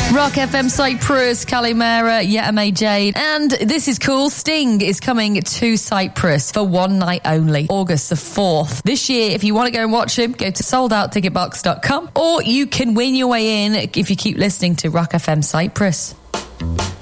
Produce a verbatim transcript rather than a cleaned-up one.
Rock F M Cyprus, Kalimera, Yetame Jade. And this is cool. Sting is coming to Cyprus for one night only, August the fourth. This year, if you want to go and watch him, go to sold out ticket box dot com, or you can win your way in if you keep listening to Rock F M Cyprus.